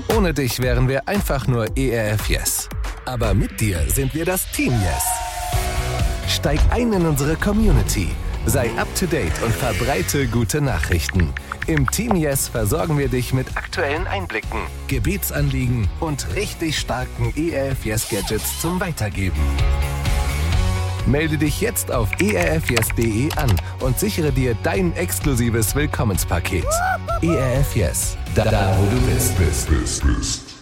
Ohne dich wären wir einfach nur ERF Yes. Aber mit dir sind wir das Team Yes. Steig ein in unsere Community. Sei up to date und verbreite gute Nachrichten. Im Team Yes versorgen wir dich mit aktuellen Einblicken, Gebetsanliegen und richtig starken ERF Yes Gadgets zum Weitergeben. Melde dich jetzt auf erfyes.de an und sichere dir dein exklusives Willkommenspaket. ERF Yes, da wo du bist.